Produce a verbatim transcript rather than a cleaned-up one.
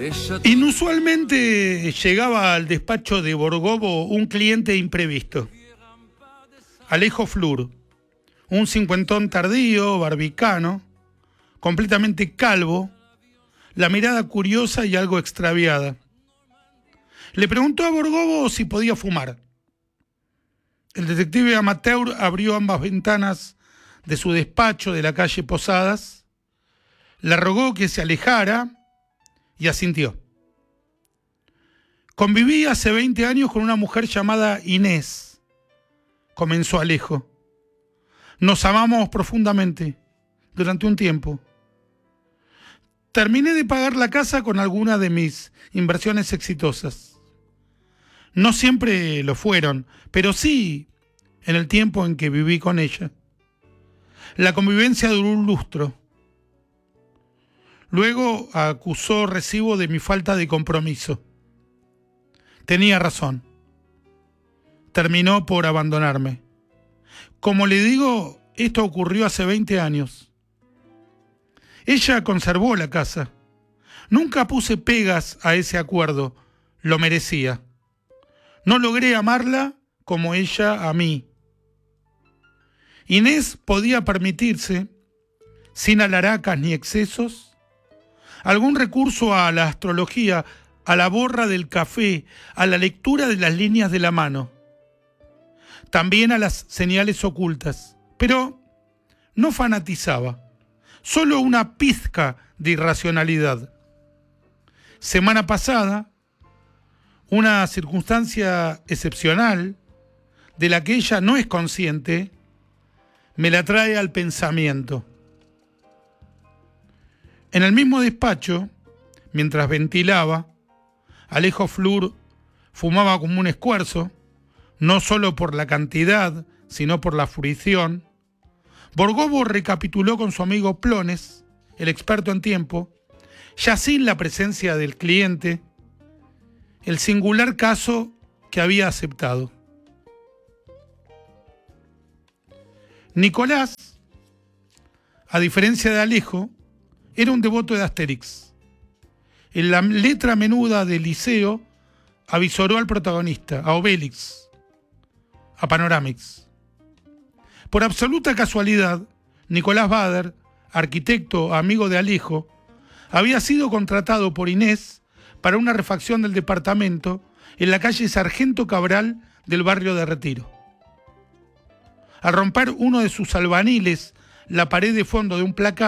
Inusualmente llegaba al despacho de Borgovo un cliente imprevisto. Alejo Flur, un cincuentón tardío, barbicano, completamente calvo, la mirada curiosa y algo extraviada. Le preguntó a Borgovo si podía fumar. El detective amateur abrió ambas ventanas de su despacho de la calle Posadas, le rogó que se alejara y asintió. Conviví hace veinte años con una mujer llamada Inés, comenzó Alejo. Nos amamos profundamente durante un tiempo. Terminé de pagar la casa con alguna de mis inversiones exitosas. No siempre lo fueron, pero sí en el tiempo en que viví con ella. La convivencia duró un lustro. Luego acusó recibo de mi falta de compromiso. Tenía razón. Terminó por abandonarme. Como le digo, esto ocurrió hace veinte años. Ella conservó la casa. Nunca puse pegas a ese acuerdo. Lo merecía. No logré amarla como ella a mí. Inés podía permitirse, sin alaracas ni excesos, algún recurso a la astrología, a la borra del café, a la lectura de las líneas de la mano. También a las señales ocultas, pero no fanatizaba, solo una pizca de irracionalidad. Semana pasada, una circunstancia excepcional, de la que ella no es consciente, me la trae al pensamiento. En el mismo despacho, mientras ventilaba, Alejo Flur fumaba como un escuerzo, no solo por la cantidad, sino por la fruición. Borgovo recapituló con su amigo Plones, el experto en tiempo, ya sin la presencia del cliente, el singular caso que había aceptado. Nicolás, a diferencia de Alejo, era un devoto de Asterix. En la letra menuda del Liceo avisoró al protagonista, a Obélix, a Panoramix. Por absoluta casualidad, Nicolás Bader, arquitecto amigo de Alejo, había sido contratado por Inés para una refacción del departamento en la calle Sargento Cabral del barrio de Retiro. Al romper uno de sus albaniles la pared de fondo de un placar,